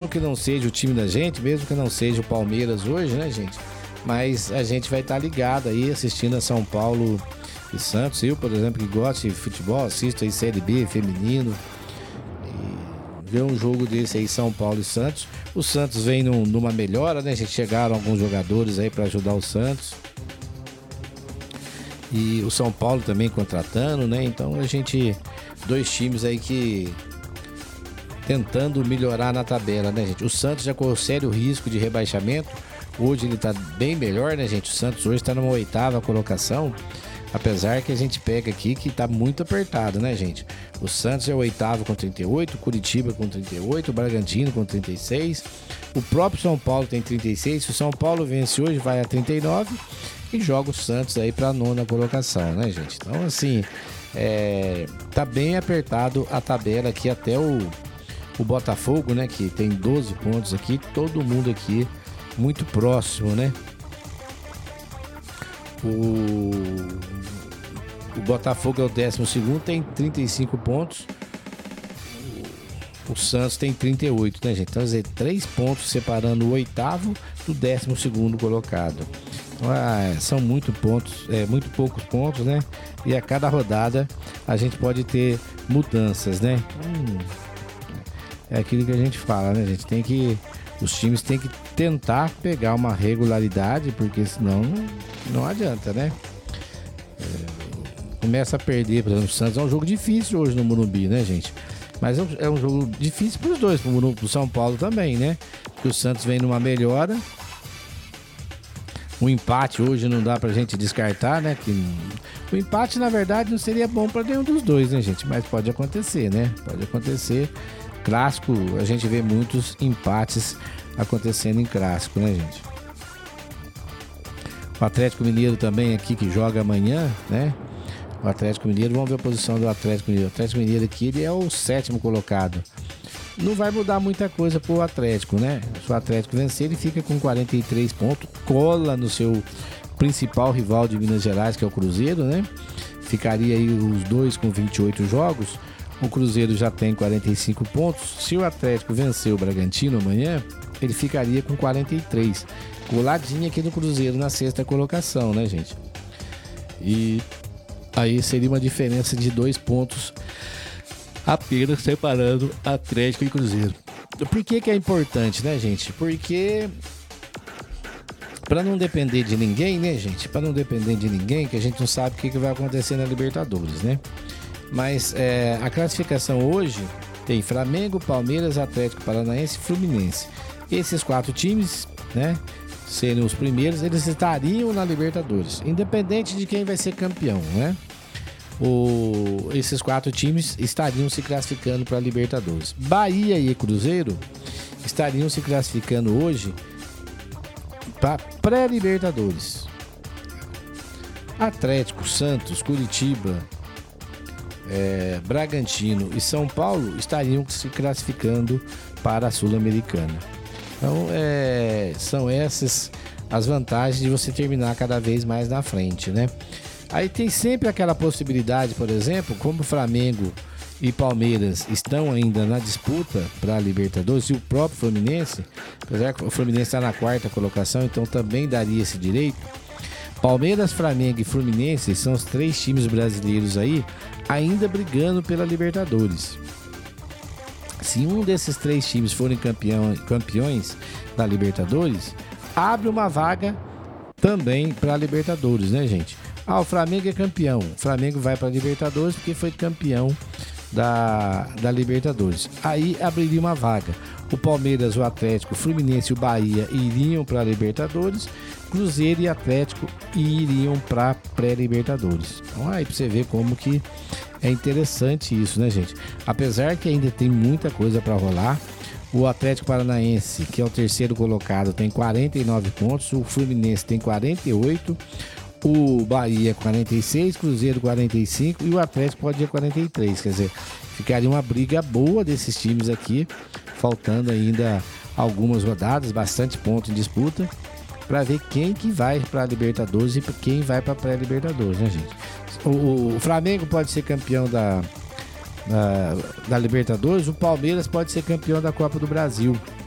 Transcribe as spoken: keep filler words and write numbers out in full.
que não seja o time da gente, mesmo que não seja o Palmeiras hoje, né, gente? Mas a gente vai estar ligado aí assistindo a São Paulo e Santos. Eu, por exemplo, que gosto de futebol, assisto aí Série B, feminino. E ver um jogo desse aí, São Paulo e Santos. O Santos vem num, numa melhora, né, gente? Chegaram alguns jogadores aí para ajudar o Santos. E o São Paulo também contratando, né? Então a gente... Dois times aí que... tentando melhorar na tabela, né, gente? O Santos já correu sério risco de rebaixamento. Hoje ele tá bem melhor, né, gente? O Santos hoje tá numa oitava colocação. Apesar que a gente pega aqui que tá muito apertado, né, gente? O Santos é o oitavo com trinta e oito, Curitiba com trinta e oito, o Bragantino com trinta e seis. O próprio São Paulo tem trinta e seis. Se o São Paulo vence hoje, vai a trinta e nove. E joga o Santos aí pra nona colocação, né, gente? Então, assim, é... tá bem apertado a tabela aqui até o... O Botafogo, né, que tem doze pontos aqui, todo mundo aqui muito próximo, né? O, o Botafogo é o décimo segundo, tem trinta e cinco pontos. O Santos tem trinta e oito, né, gente? Então, quer dizer, três pontos separando o oitavo do décimo segundo colocado. Então, ah, são muito pontos, é, muito poucos pontos, né? E a cada rodada a gente pode ter mudanças, né? Hum. É aquilo que a gente fala, né, gente? Tem que, os times têm que tentar pegar uma regularidade, porque senão não, não adianta, né? É, começa a perder, por exemplo, o Santos é um jogo difícil hoje no Morumbi, né, gente? Mas é um, é um jogo difícil para os dois, para o São Paulo também, né? Porque o Santos vem numa melhora. O empate hoje não dá pra gente descartar, né? Que o empate, na verdade, não seria bom para nenhum dos dois, né, gente? Mas pode acontecer, né? Pode acontecer. Clássico, a gente vê muitos empates acontecendo em clássico, né, gente? O Atlético Mineiro também aqui, que joga amanhã, né? O Atlético Mineiro, vamos ver a posição do Atlético Mineiro. O Atlético Mineiro aqui, ele é o sétimo colocado. Não vai mudar muita coisa pro Atlético, né? Se o Atlético vencer, ele fica com quarenta e três pontos, cola no seu principal rival de Minas Gerais, que é o Cruzeiro, né? Ficaria aí os dois com vinte e oito jogos. O Cruzeiro já tem quarenta e cinco pontos. Se o Atlético vencer o Bragantino amanhã, ele ficaria com quarenta e três. Coladinho aqui no Cruzeiro na sexta colocação, né, gente? E aí seria uma diferença de dois pontos apenas separando Atlético e Cruzeiro. Por que que é importante, né, gente? Porque para não depender de ninguém, né, gente? Para não depender de ninguém, que a gente não sabe o que que vai acontecer na Libertadores, né? Mas é, a classificação hoje tem Flamengo, Palmeiras, Atlético Paranaense e Fluminense. Esses quatro times, né, serem os primeiros, eles estariam na Libertadores, independente de quem vai ser campeão, né? O, esses quatro times estariam se classificando para a Libertadores. Bahia e Cruzeiro estariam se classificando hoje para pré-Libertadores. Atlético, Santos, Curitiba, É, Bragantino e São Paulo estariam se classificando para a Sul-Americana. Então, é, são essas as vantagens de você terminar cada vez mais na frente, né? Aí tem sempre aquela possibilidade, por exemplo, como Flamengo e Palmeiras estão ainda na disputa para a Libertadores, e o próprio Fluminense, apesar que o Fluminense está na quarta colocação, então também daria esse direito. Palmeiras, Flamengo e Fluminense são os três times brasileiros aí ainda brigando pela Libertadores. Se um desses três times forem campeão, campeões da Libertadores, abre uma vaga também para a Libertadores, né, gente? Ah, o Flamengo é campeão. O Flamengo vai para a Libertadores porque foi campeão da, da Libertadores. Aí abriria uma vaga. O Palmeiras, o Atlético, o Fluminense e o Bahia iriam para a Libertadores. Cruzeiro e Atlético iriam para pré-Libertadores. Então aí para você ver como que é interessante isso, né, gente? Apesar que ainda tem muita coisa para rolar. O Atlético Paranaense, que é o terceiro colocado, tem quarenta e nove pontos. O Fluminense tem quarenta e oito. O Bahia quarenta e seis, Cruzeiro quarenta e cinco e o Atlético pode ir quarenta e três. Quer dizer, ficaria uma briga boa desses times aqui, faltando ainda algumas rodadas, bastante ponto em disputa, para ver quem que vai para a Libertadores e quem vai para a pré-Libertadores, né, gente? O, o Flamengo pode ser campeão da, da, da Libertadores, o Palmeiras pode ser campeão da Copa do Brasil.